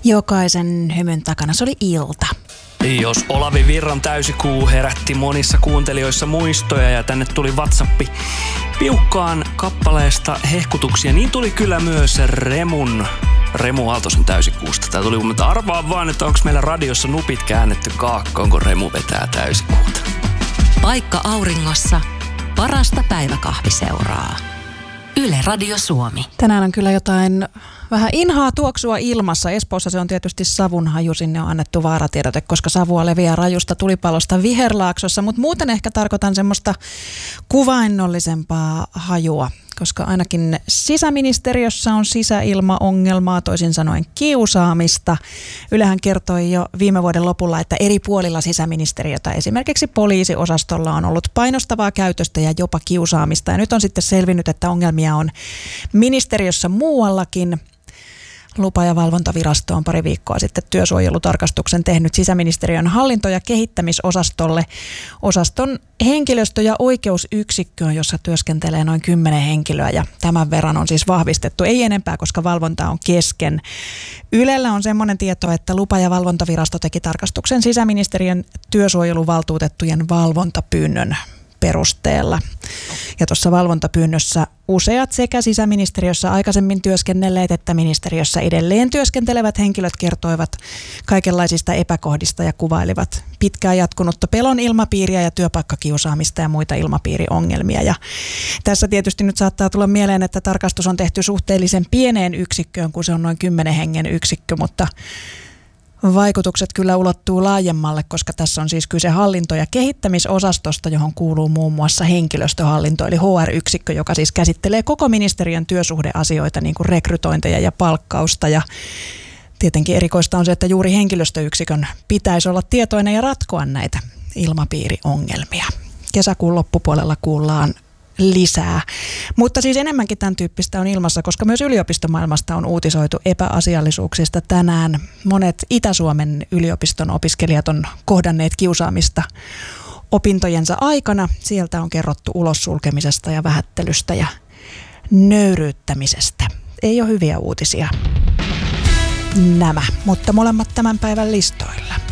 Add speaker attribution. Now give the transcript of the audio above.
Speaker 1: Jokaisen hymyn takana se oli ilta.
Speaker 2: Jos Olavi Virran täysikuu herätti monissa kuuntelijoissa muistoja ja tänne tuli WhatsAppi piukkaan kappaleesta hehkutuksia, niin tuli kyllä myös Remu Aaltosen täysikuusta. Tää tuli, mutta arvaa vaan, että onko meillä radiossa nupit käännetty kaakkoon, kun Remu vetää täysikuuta.
Speaker 3: Paikka auringossa, parasta päiväkahviseuraa. Yle Radio Suomi.
Speaker 1: Tänään on kyllä jotain vähän inhaa tuoksua ilmassa. Espoossa se on tietysti savunhaju. Sinne on annettu vaaratiedote, koska savua leviää rajusta tulipalosta Viherlaaksossa. Mutta muuten ehkä tarkoitan semmoista kuvainnollisempaa hajua, koska ainakin sisäministeriössä on sisäilmaongelmaa, toisin sanoen kiusaamista. Ylehän kertoi jo viime vuoden lopulla, että eri puolilla sisäministeriötä, esimerkiksi poliisiosastolla, on ollut painostavaa käytöstä ja jopa kiusaamista. Ja nyt on sitten selvinnyt, että ongelmia on ministeriössä muuallakin. Lupa- ja valvontavirasto on pari viikkoa sitten työsuojelutarkastuksen tehnyt sisäministeriön hallinto- ja kehittämisosastolle. Osaston henkilöstö- ja oikeusyksikköön, jossa työskentelee noin 10 henkilöä, ja tämän verran on siis vahvistettu. Ei enempää, koska valvonta on kesken. Ylellä on semmoinen tieto, että lupa- ja valvontavirasto teki tarkastuksen sisäministeriön työsuojeluvaltuutettujen valvontapyynnön perusteella. Ja tuossa valvontapyynnössä useat sekä sisäministeriössä aikaisemmin työskennelleet että ministeriössä edelleen työskentelevät henkilöt kertoivat kaikenlaisista epäkohdista ja kuvailivat pitkään jatkunutta pelon ilmapiiriä ja työpaikkakiusaamista ja muita ilmapiiriongelmia. Ja tässä tietysti nyt saattaa tulla mieleen, että tarkastus on tehty suhteellisen pieneen yksikköön, kun se on noin 10 hengen yksikkö, mutta vaikutukset kyllä ulottuu laajemmalle, koska tässä on siis kyse hallinto- ja kehittämisosastosta, johon kuuluu muun muassa henkilöstöhallinto, eli HR-yksikkö, joka siis käsittelee koko ministeriön työsuhdeasioita, niin kuin rekrytointeja ja palkkausta. Ja tietenkin erikoista on se, että juuri henkilöstöyksikön pitäisi olla tietoinen ja ratkoa näitä ilmapiiriongelmia. Kesäkuun loppupuolella kuullaan lisää. Mutta siis enemmänkin tämän tyyppistä on ilmassa, koska myös yliopistomaailmasta on uutisoitu epäasiallisuuksista tänään. Monet Itä-Suomen yliopiston opiskelijat on kohdanneet kiusaamista opintojensa aikana. Sieltä on kerrottu ulossulkemisesta ja vähättelystä ja nöyryyttämisestä. Ei ole hyviä uutisia nämä, mutta molemmat tämän päivän listoilla.